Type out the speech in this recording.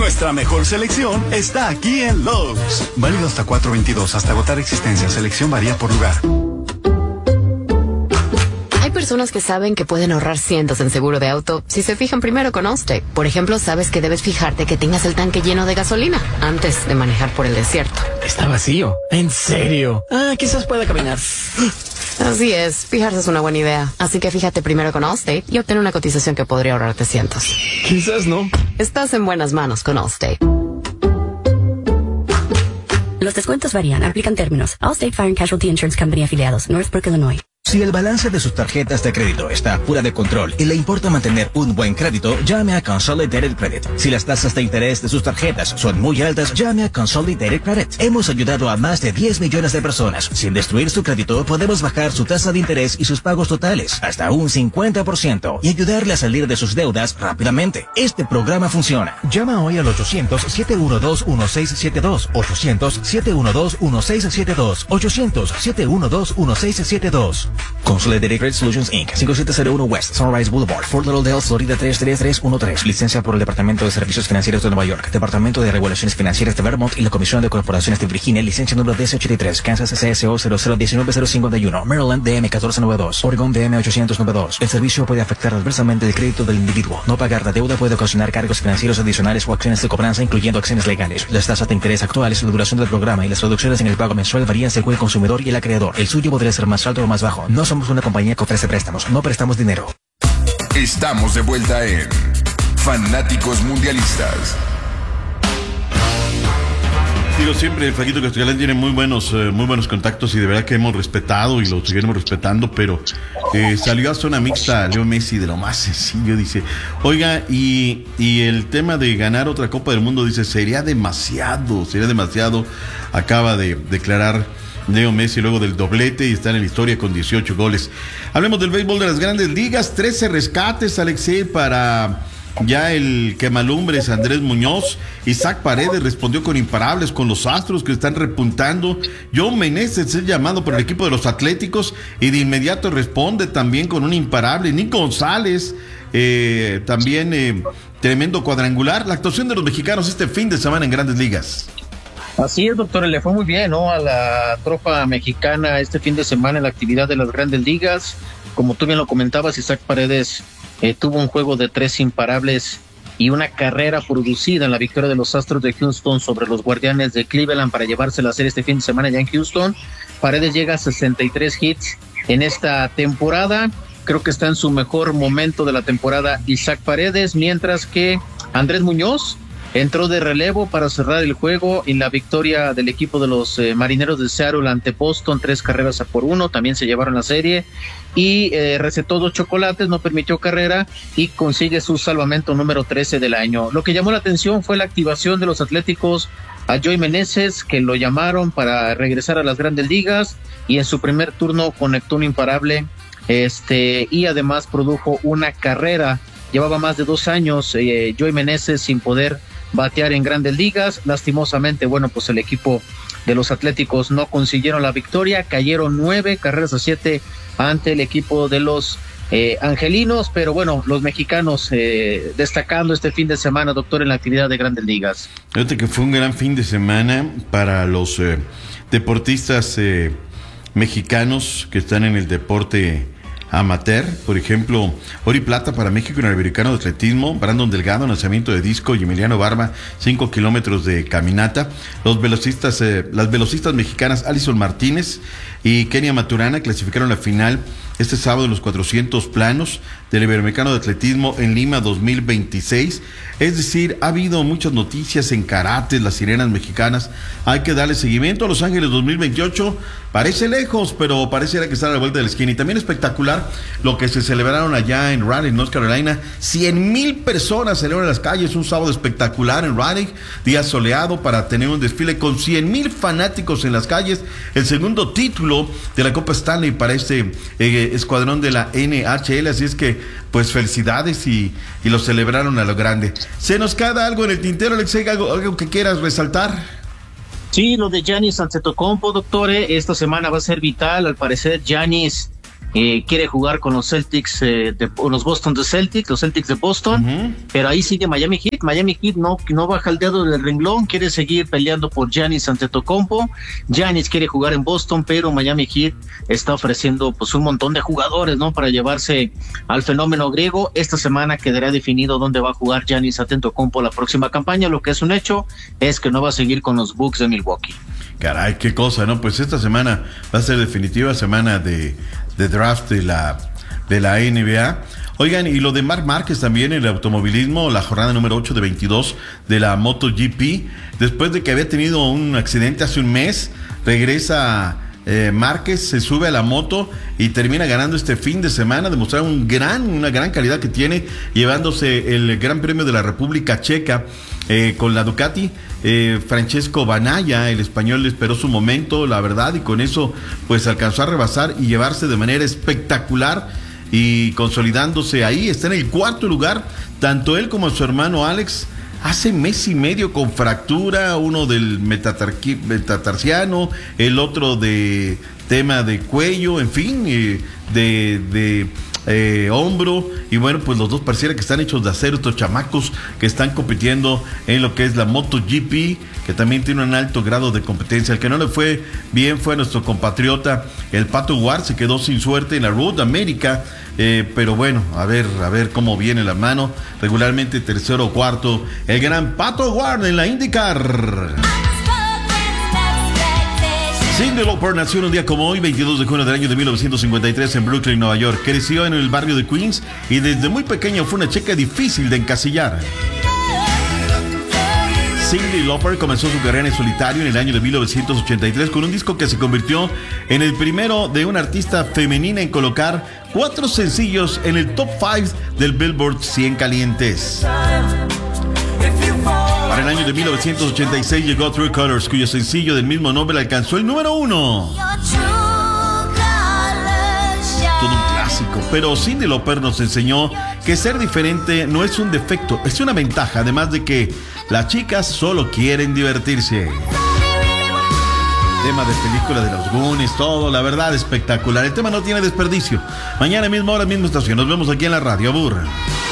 Nuestra mejor selección está aquí en Lowe's. Válido hasta 4/22, hasta agotar existencia. Selección varía por lugar. Hay personas que saben que pueden ahorrar cientos en seguro de auto si se fijan primero con Allstate. Por ejemplo, sabes que debes fijarte que tengas el tanque lleno de gasolina antes de manejar por el desierto. Está vacío. ¿En serio? Quizás pueda caminar. Así es, fijarse es una buena idea. Así que fíjate primero con Allstate y obtén una cotización que podría ahorrarte cientos. Quizás no. Estás en buenas manos con Allstate. Los descuentos varían, aplican términos. Allstate Fire and Casualty Insurance Company afiliados, Northbrook, Illinois. Si el balance de sus tarjetas de crédito está fuera de control y le importa mantener un buen crédito, llame a Consolidated Credit. Si las tasas de interés de sus tarjetas son muy altas, llame a Consolidated Credit. Hemos ayudado a más de 10 millones de personas. Sin destruir su crédito, podemos bajar su tasa de interés y sus pagos totales hasta un 50% y ayudarle a salir de sus deudas rápidamente. Este programa funciona. Llama hoy al 800-712-1672. 800-712-1672. 800-712-1672. Consolidated Credit Solutions Inc. 5701 West Sunrise Boulevard, Fort Lauderdale, Florida 33313. Licencia por el Departamento de Servicios Financieros de Nueva York, Departamento de Regulaciones Financieras de Vermont y la Comisión de Corporaciones de Virginia. Licencia número 1083. Kansas CSO 0019051. Maryland DM 1492. Oregon DM 892. El servicio puede afectar adversamente el crédito del individuo. No pagar la deuda puede ocasionar cargos financieros adicionales o acciones de cobranza, incluyendo acciones legales. Las tasas de interés actuales, la duración del programa y las reducciones en el pago mensual varían según el consumidor y el acreedor. El suyo podría ser más alto o más bajo. No somos una compañía que ofrece préstamos, no prestamos dinero. Estamos de vuelta en Fanáticos Mundialistas. Digo, siempre el Flaquito Castellán tiene muy buenos contactos y de verdad que hemos respetado y lo seguiremos respetando, pero salió a zona mixta Leo Messi de lo más sencillo, dice, oiga, y el tema de ganar otra Copa del Mundo, dice, sería demasiado, acaba de declarar Leo Messi luego del doblete y está en la historia con 18 goles. Hablemos del béisbol de las Grandes Ligas, 13 rescates, Alexei, para ya el quemalumbres Andrés Muñoz. Isaac Paredes respondió con imparables con los Astros que están repuntando. John Meneses es llamado por el equipo de los Atléticos y de inmediato responde también con un imparable. Nick González también tremendo cuadrangular. La actuación de los mexicanos este fin de semana en Grandes Ligas. Así es, doctor, le fue muy bien, ¿no? A la tropa mexicana este fin de semana en la actividad de las Grandes Ligas. Como tú bien lo comentabas, Isaac Paredes tuvo un juego de 3 imparables y una carrera producida en la victoria de los Astros de Houston sobre los Guardianes de Cleveland para llevarse la serie este fin de semana ya en Houston. Paredes llega a 63 hits en esta temporada. Creo que está en su mejor momento de la temporada Isaac Paredes, mientras que Andrés Muñoz entró de relevo para cerrar el juego en la victoria del equipo de los Marineros de Seattle ante Boston, 3-1, también se llevaron la serie y recetó 2 chocolates, no permitió carrera y consigue su salvamento número 13 del año. Lo que llamó la atención fue la activación de los Atléticos a Joey Meneses, que lo llamaron para regresar a las Grandes Ligas y en su primer turno conectó un imparable y además produjo una carrera. Llevaba más de 2 años Joey Meneses sin poder batear en Grandes Ligas. Lastimosamente, pues el equipo de los Atléticos no consiguieron la victoria, cayeron 9-7 ante el equipo de los angelinos, pero los mexicanos destacando este fin de semana, doctor, en la actividad de Grandes Ligas. Fíjate que fue un gran fin de semana para los deportistas mexicanos que están en el deporte amateur. Por ejemplo, oro y plata para México en el americano de atletismo, Brandon Delgado, lanzamiento de disco, y Emiliano Barba, 5 kilómetros de caminata. Las velocistas mexicanas Alison Martínez y Kenia Maturana clasificaron la final este sábado en los 400 planos del Iberoamericano de Atletismo en Lima 2026. Es decir, ha habido muchas noticias en karate, las sirenas mexicanas. Hay que darle seguimiento a Los Ángeles 2028. Parece lejos, pero pareciera que está a la vuelta de la esquina. Y también espectacular lo que se celebraron allá en Raleigh, North Carolina. 100,000 personas salieron a las calles, un sábado espectacular en Raleigh, día soleado para tener un desfile con 100,000 fanáticos en las calles. El segundo título de la Copa Stanley para este escuadrón de la NHL, así es que pues felicidades y lo celebraron a lo grande. ¿Se nos queda algo en el tintero, Alexei, algo que quieras resaltar? Sí, lo de Giannis Antetokounmpo, doctor, esta semana va a ser vital. Al parecer Giannis quiere jugar con los Celtics, los Boston de Celtics, los Celtics de Boston, pero ahí sigue Miami Heat. Miami Heat no baja el dedo del renglón, quiere seguir peleando por Giannis Antetokounmpo. Giannis quiere jugar en Boston, pero Miami Heat está ofreciendo pues un montón de jugadores, ¿no? Para llevarse al fenómeno griego. Esta semana quedará definido dónde va a jugar Giannis Antetokounmpo la próxima campaña. Lo que es un hecho es que no va a seguir con los Bucks de Milwaukee. Caray, qué cosa, ¿no? Pues esta semana va a ser definitiva semana de draft de la NBA. Oigan, y lo de Marc Márquez también, el automovilismo, la jornada número 8 de 22 de la MotoGP, después de que había tenido un accidente hace un mes, regresa Márquez, se sube a la moto y termina ganando este fin de semana, demostrar una gran calidad que tiene, llevándose el Gran Premio de la República Checa con la Ducati. Francesco Banaya, el español, esperó su momento, la verdad, y con eso pues alcanzó a rebasar y llevarse de manera espectacular y consolidándose ahí. Está en el cuarto lugar, tanto él como su hermano Alex, hace mes y medio con fractura, uno del metatarsiano, el otro de tema de cuello, en fin, de hombro, y bueno, pues los dos pareciera que están hechos de acero, estos chamacos que están compitiendo en lo que es la MotoGP, que también tiene un alto grado de competencia. El que no le fue bien fue nuestro compatriota, el Pato Ward, se quedó sin suerte en la Road America, pero bueno, a ver cómo viene la mano, regularmente tercero o cuarto, el gran Pato Ward en la IndyCar. Cyndi Lauper nació un día como hoy, 22 de junio del año de 1953 en Brooklyn, Nueva York. Creció en el barrio de Queens y desde muy pequeña fue una chica difícil de encasillar. Cyndi Lauper comenzó su carrera en solitario en el año de 1983 con un disco que se convirtió en el primero de una artista femenina en colocar 4 sencillos en el top 5 del Billboard 100 calientes. Para el año de 1986 llegó True Colors, cuyo sencillo del mismo nombre alcanzó el número 1. Todo un clásico, pero Cyndi Lauper nos enseñó que ser diferente no es un defecto, es una ventaja, además de que las chicas solo quieren divertirse. Tema de película de los Goonies, todo, la verdad, espectacular. El tema no tiene desperdicio. Mañana misma hora, misma estación. Nos vemos aquí en la radio. Burra.